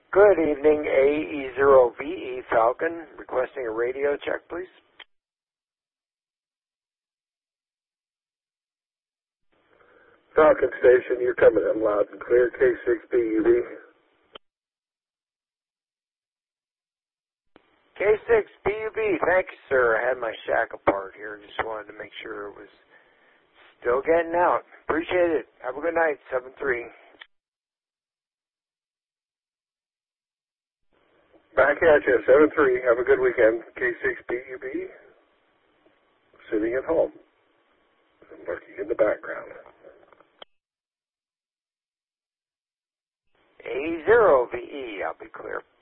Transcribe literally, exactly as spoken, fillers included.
Good evening, A E zero V E Falcon. Requesting a radio check, please. Falcon Station, you're coming in loud and clear, K six B U B. K six B U B, thank you, sir. I had my shack apart here. Just wanted to make sure it was still getting out. Appreciate it. Have a good night, seven three. Back at you, seven three. Have a good weekend, K six B U B. Sitting at home. Lurking in the background. A zero V E, I'll be clear.